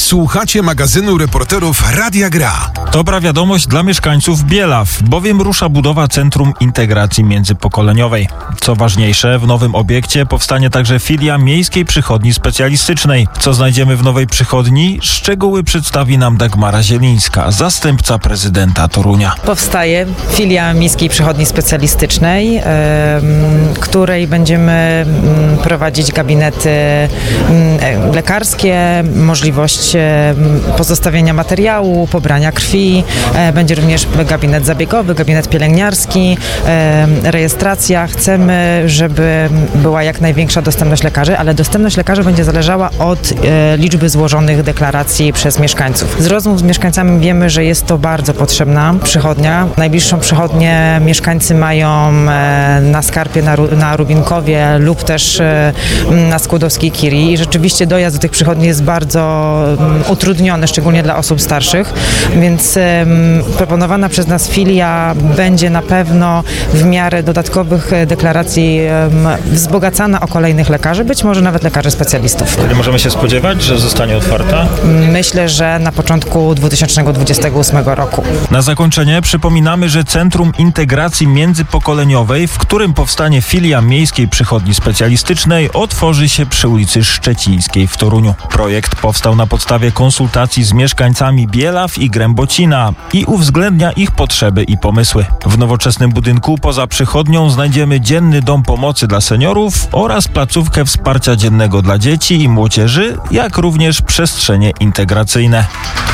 Słuchacie magazynu reporterów Radia Gra. Dobra wiadomość dla mieszkańców Bielaw, bowiem rusza budowa Centrum Integracji Międzypokoleniowej. Co ważniejsze, w nowym obiekcie powstanie także filia Miejskiej Przychodni Specjalistycznej. Co znajdziemy w nowej przychodni? Szczegóły przedstawi nam Dagmara Zielińska, zastępca prezydenta Torunia. Powstaje filia Miejskiej Przychodni Specjalistycznej, której będziemy prowadzić gabinety lekarskie, możliwość pozostawienia materiału, pobrania krwi. Będzie również gabinet zabiegowy, gabinet pielęgniarski, rejestracja. Chcemy, żeby była jak największa dostępność lekarzy, ale dostępność lekarzy będzie zależała od liczby złożonych deklaracji przez mieszkańców. Z rozmów z mieszkańcami wiemy, że jest to bardzo potrzebna przychodnia. Najbliższą przychodnię mieszkańcy mają na Skarpie, na Rubinkowie lub też na Skłodowskiej Kirii i rzeczywiście dojazd do tych przychodni jest bardzo utrudniony, szczególnie dla osób starszych, więc proponowana przez nas filia będzie na pewno w miarę dodatkowych deklaracji wzbogacana o kolejnych lekarzy, być może nawet lekarzy specjalistów. Kiedy możemy się spodziewać, że zostanie otwarta? Myślę, że na początku 2028 roku. Na zakończenie przypominamy, że Centrum Integracji Międzypokoleniowej, w którym powstanie filia Miejskiej Przychodni Specjalistycznej, otworzy się przy ulicy Szczecińskiej w Toruniu. Projekt powstał na podstawie konsultacji z mieszkańcami Bielaw i Grębocina i uwzględnia ich potrzeby i pomysły. W nowoczesnym budynku poza przychodnią znajdziemy dzienny dom pomocy dla seniorów oraz placówkę wsparcia dziennego dla dzieci i młodzieży, jak również przestrzenie integracyjne.